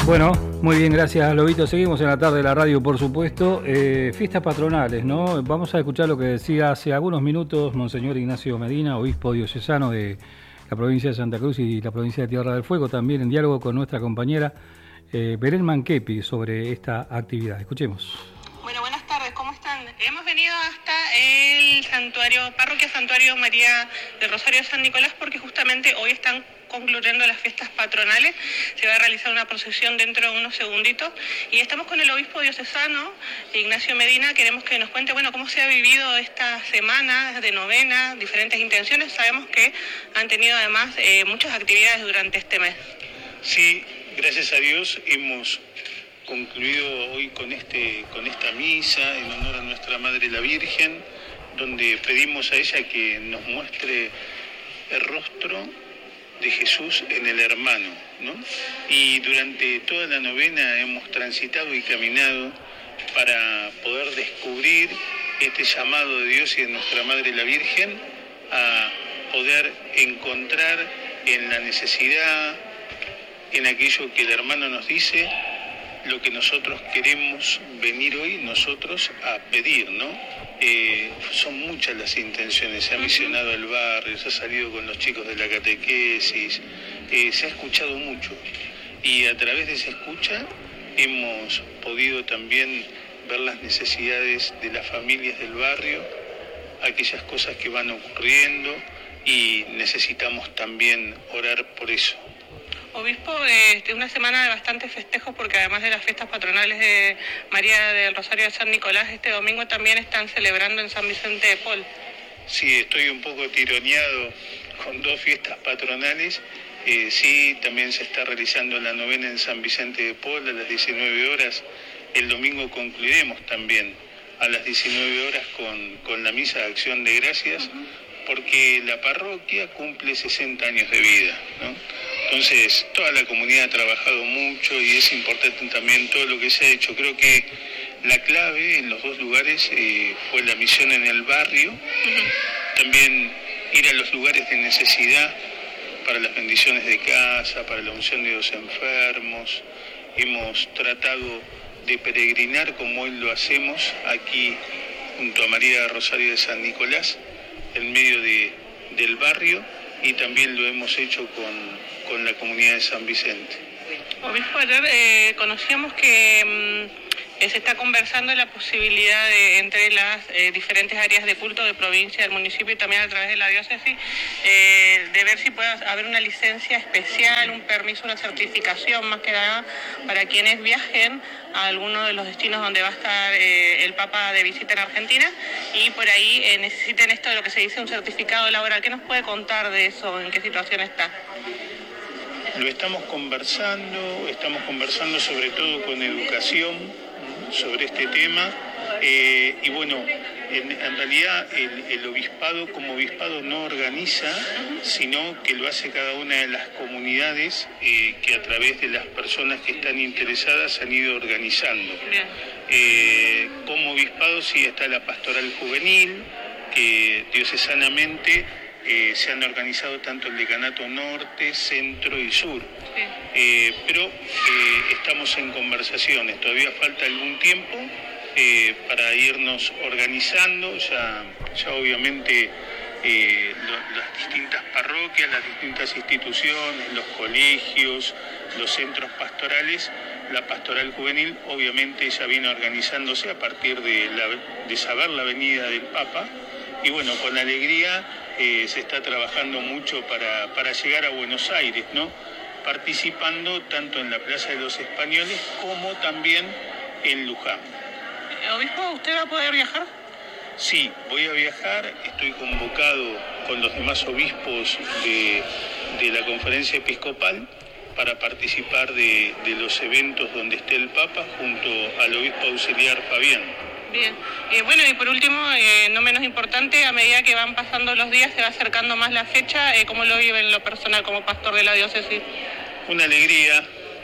Bueno, muy bien, gracias Lobito. Seguimos en la tarde de la radio, por supuesto. Fiestas patronales, ¿no? Vamos a escuchar lo que decía hace algunos minutos Monseñor Ignacio Medina, obispo diocesano de la provincia de Santa Cruz y la provincia de Tierra del Fuego, también en diálogo con nuestra compañera Belén Manquepi sobre esta actividad. Escuchemos. Bueno, buenas tardes, ¿cómo están? Hemos venido hasta el santuario, Parroquia Santuario María del Rosario de San Nicolás, porque justamente hoy están concluyendo las fiestas patronales. Se va a realizar una procesión dentro de unos segunditos y estamos con el obispo diocesano Ignacio Medina. Queremos que nos cuente, bueno, cómo se ha vivido esta semana de novena, diferentes intenciones. Sabemos que han tenido además muchas actividades durante este mes. Sí, gracias a Dios hemos concluido hoy con esta misa en honor a nuestra Madre la Virgen, donde pedimos a ella que nos muestre el rostro de Jesús en el hermano, ¿no? Y durante toda la novena hemos transitado y caminado para poder descubrir este llamado de Dios y de nuestra Madre la Virgen a poder encontrar en la necesidad, en aquello que el hermano nos dice, lo que nosotros queremos venir hoy nosotros a pedir, ¿no? Son muchas las intenciones, se ha misionado el barrio, se ha salido con los chicos de la catequesis, se ha escuchado mucho y a través de esa escucha hemos podido también ver las necesidades de las familias del barrio, aquellas cosas que van ocurriendo y necesitamos también orar por eso. Obispo, una semana de bastantes festejos porque además de las fiestas patronales de María del Rosario de San Nicolás, este domingo también están celebrando en San Vicente de Paul. Sí, estoy un poco tironeado con dos fiestas patronales. Sí, también se está realizando la novena en San Vicente de Paul a las 19 horas. El domingo concluiremos también a las 19 horas con la misa de acción de gracias, porque la parroquia cumple 60 años de vida, ¿no? Entonces, toda la comunidad ha trabajado mucho y es importante también todo lo que se ha hecho. Creo que la clave en los dos lugares fue la misión en el barrio, también ir a los lugares de necesidad para las bendiciones de casa, para la unción de los enfermos. Hemos tratado de peregrinar como hoy lo hacemos aquí junto a María del Rosario de San Nicolás, en medio del barrio, y también lo hemos hecho con la comunidad de San Vicente. Obispo, ayer conocíamos que se está conversando la posibilidad de, entre las diferentes áreas de culto de provincia, del municipio y también a través de la diócesis, de ver si puede haber una licencia especial, un permiso, una certificación más que nada para quienes viajen a alguno de los destinos donde va a estar el Papa de visita en Argentina y por ahí necesiten esto de lo que se dice un certificado laboral. ¿Qué nos puede contar de eso? ¿En qué situación está? Lo estamos conversando sobre todo con educación sobre este tema y bueno, en realidad el obispado como obispado no organiza, sino que lo hace cada una de las comunidades que a través de las personas que están interesadas han ido organizando. Como obispado sí está la pastoral juvenil, que diocesanamente se han organizado tanto el decanato norte, centro y sur, pero estamos en conversaciones, todavía falta algún tiempo para irnos organizando, ya obviamente las distintas parroquias, las distintas instituciones, los colegios, los centros pastorales, la pastoral juvenil obviamente ya viene organizándose a partir de saber la venida del Papa y bueno, con alegría se está trabajando mucho para llegar a Buenos Aires, ¿no? Participando tanto en la Plaza de los Españoles como también en Luján. Obispo, ¿usted va a poder viajar? Sí, voy a viajar, estoy convocado con los demás obispos de la conferencia episcopal para participar de los eventos donde esté el Papa junto al obispo auxiliar Fabián. Bien, bueno y por último, no menos importante, a medida que van pasando los días se va acercando más la fecha, ¿cómo lo vive en lo personal como pastor de la diócesis? Una alegría,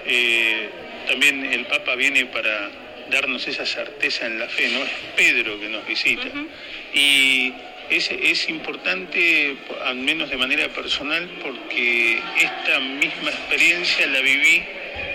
también el Papa viene para darnos esa certeza en la fe, ¿no? Es Pedro que nos visita. Y es importante, al menos de manera personal, porque esta misma experiencia la viví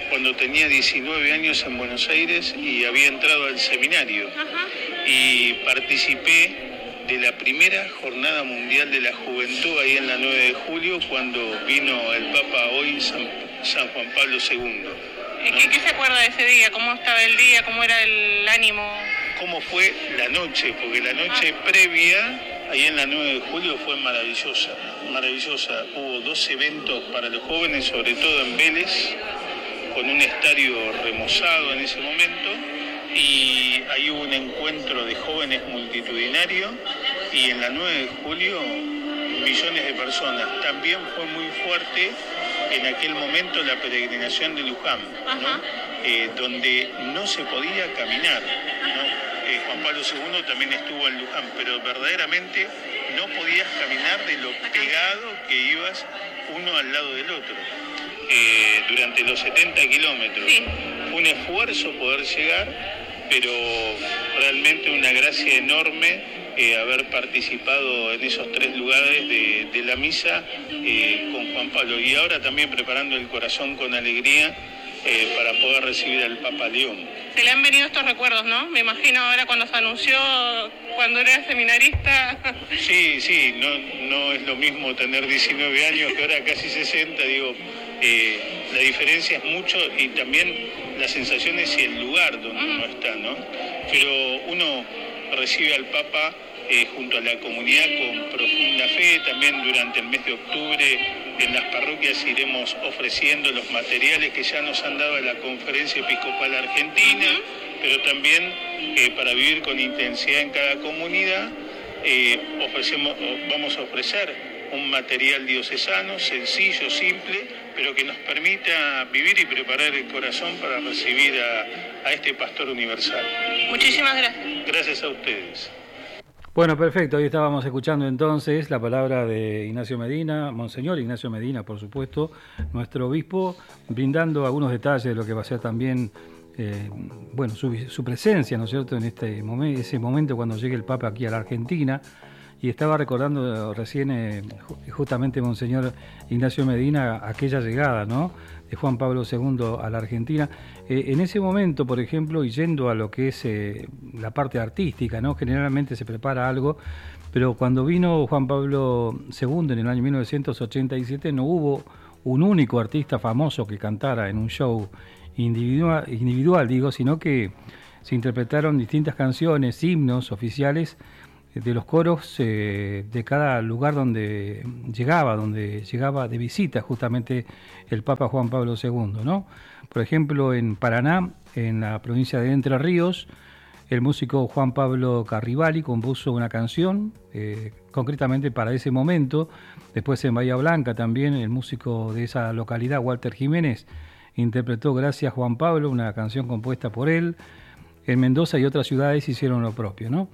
cuando tenía 19 años en Buenos Aires y había entrado al seminario. Y participé de la primera Jornada Mundial de la Juventud ahí en la 9 de julio, cuando vino el Papa hoy, San Juan Pablo II. ¿No? ¿Qué se acuerda de ese día? ¿Cómo estaba el día? ¿Cómo era el ánimo? ¿Cómo fue la noche? Porque la noche previa, ahí en la 9 de julio, fue maravillosa, maravillosa. Hubo 2 eventos para los jóvenes, sobre todo en Vélez, con un estadio remozado en ese momento, y ahí hubo un encuentro de jóvenes multitudinario, y en la 9 de julio millones de personas. También fue muy fuerte en aquel momento la peregrinación de Luján, ¿no? Donde no se podía caminar, ¿no? Juan Pablo II también estuvo en Luján, pero verdaderamente no podías caminar de lo pegado que ibas uno al lado del otro. Durante los 70 kilómetros. Sí. Fue un esfuerzo poder llegar, pero realmente una gracia enorme haber participado en esos 3 lugares de la misa con Juan Pablo. Y ahora también preparando el corazón con alegría para poder recibir al Papa León. Se le han venido estos recuerdos, ¿no? Me imagino ahora cuando se anunció, cuando era seminarista. Sí, no es lo mismo tener 19 años que ahora casi 60, digo. La diferencia es mucho, y también las sensaciones y el lugar donde uno está, ¿no? Pero uno recibe al Papa junto a la comunidad con profunda fe. También durante el mes de octubre en las parroquias iremos ofreciendo los materiales que ya nos han dado a la Conferencia Episcopal Argentina, pero también para vivir con intensidad en cada comunidad vamos a ofrecer un material diocesano, sencillo, simple, pero que nos permita vivir y preparar el corazón para recibir a este pastor universal. Muchísimas gracias. Gracias a ustedes. Bueno, perfecto. Hoy estábamos escuchando entonces la palabra de Ignacio Medina, Monseñor Ignacio Medina, por supuesto, nuestro obispo, brindando algunos detalles de lo que va a ser también su presencia, ¿no es cierto?, en ese momento cuando llegue el Papa aquí a la Argentina. Y estaba recordando recién justamente Monseñor Ignacio Medina aquella llegada, ¿no?, de Juan Pablo II a la Argentina. En ese momento, por ejemplo, y yendo a lo que es la parte artística, ¿no?, generalmente se prepara algo, pero cuando vino Juan Pablo II en el año 1987 no hubo un único artista famoso que cantara en un show individual, sino que se interpretaron distintas canciones, himnos oficiales de los coros de cada lugar donde llegaba de visita justamente el Papa Juan Pablo II, ¿no? Por ejemplo, en Paraná, en la provincia de Entre Ríos, el músico Juan Pablo Carrivali compuso una canción concretamente para ese momento. Después en Bahía Blanca también el músico de esa localidad, Walter Jiménez, interpretó Gracias Juan Pablo, una canción compuesta por él. En Mendoza y otras ciudades hicieron lo propio, ¿no?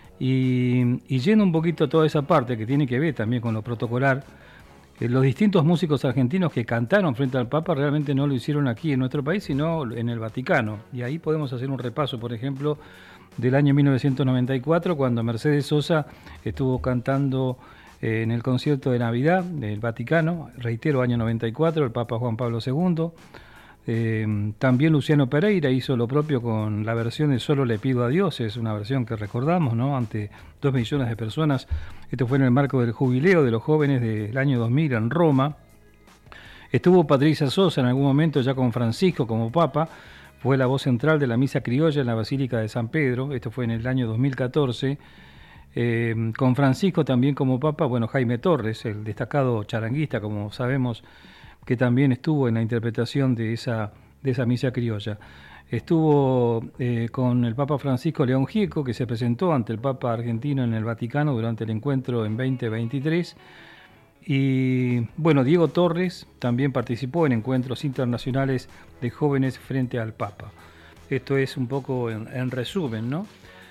Y yendo un poquito a toda esa parte que tiene que ver también con lo protocolar, los distintos músicos argentinos que cantaron frente al Papa realmente no lo hicieron aquí en nuestro país, sino en el Vaticano. Y ahí podemos hacer un repaso, por ejemplo, del año 1994, cuando Mercedes Sosa estuvo cantando en el concierto de Navidad del Vaticano, reitero, año 94, el Papa Juan Pablo II. También Luciano Pereira hizo lo propio con la versión de Solo le pido a Dios, es una versión que recordamos, ¿no?, ante 2 millones de personas. Esto fue en el marco del jubileo de los jóvenes del año 2000 en Roma. Estuvo Patricia Sosa en algún momento ya con Francisco como Papa, fue la voz central de la misa criolla en la Basílica de San Pedro, esto fue en el año 2014. Con Francisco también como Papa, Jaime Torres, el destacado charanguista, como sabemos, que también estuvo en la interpretación de esa misa criolla. Estuvo con el Papa Francisco León Gieco, que se presentó ante el Papa argentino en el Vaticano durante el encuentro en 2023. Y Diego Torres también participó en encuentros internacionales de jóvenes frente al Papa. Esto es un poco en resumen, ¿no?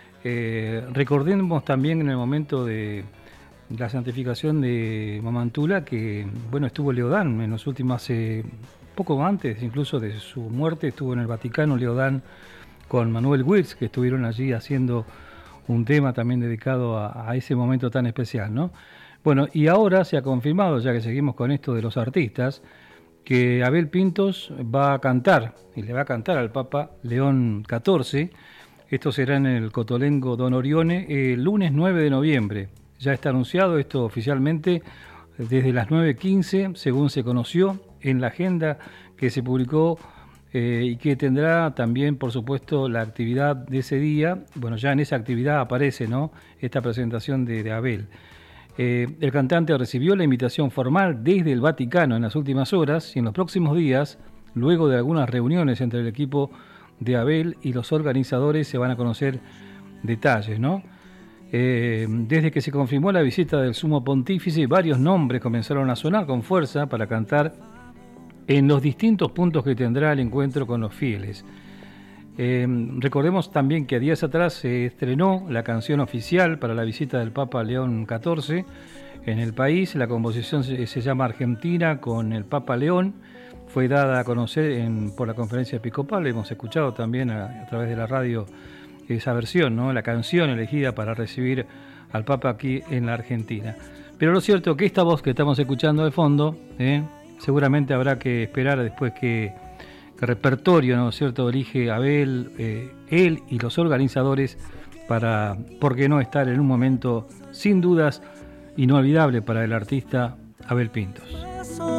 Recordemos también en el momento de la santificación de Mamantula que estuvo Leodán en los últimos, poco antes incluso de su muerte, estuvo en el Vaticano Leodán con Manuel Wirtz, que estuvieron allí haciendo un tema también dedicado a ese momento tan especial, ¿no? Y ahora se ha confirmado, ya que seguimos con esto de los artistas, que Abel Pintos va a cantar, y le va a cantar al Papa León XIV. Esto será en el Cotolengo Don Orione el lunes 9 de noviembre. Ya está anunciado esto oficialmente desde las 9:15, según se conoció en la agenda que se publicó y que tendrá también, por supuesto, la actividad de ese día. Bueno, ya en esa actividad aparece, ¿no?, esta presentación de Abel. El cantante recibió la invitación formal desde el Vaticano en las últimas horas y en los próximos días, luego de algunas reuniones entre el equipo de Abel y los organizadores, se van a conocer detalles, ¿no? Desde que se confirmó la visita del Sumo Pontífice, varios nombres comenzaron a sonar con fuerza para cantar en los distintos puntos que tendrá el encuentro con los fieles. Recordemos también que días atrás se estrenó la canción oficial para la visita del Papa León XIV en el país. La composición se llama Argentina con el Papa León. Fue dada a conocer por la conferencia episcopal. Hemos escuchado también a través de la radio esa versión, ¿no?, la canción elegida para recibir al Papa aquí en la Argentina. Pero lo cierto es que esta voz que estamos escuchando de fondo, seguramente habrá que esperar después que el repertorio, ¿no es cierto?, elige Abel, él y los organizadores para, ¿por qué no?, estar en un momento sin dudas inolvidable para el artista Abel Pintos.